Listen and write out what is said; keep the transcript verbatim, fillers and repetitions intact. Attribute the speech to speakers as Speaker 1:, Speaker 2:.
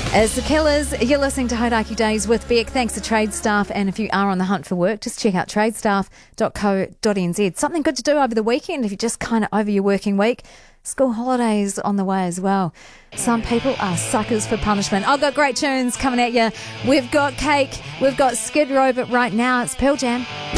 Speaker 1: As the Killers, you're listening to Hauraki Days with Beck. Thanks to Trade Staff, and if you are on the hunt for work, just check out tradestaff dot co dot n z. Something good to do over the weekend if you're just kind of over your working week. School holidays on the way as well. Some people are suckers for punishment. I've got great tunes coming at you. We've got Cake, we've got Skid Row, but right now it's Pearl Jam.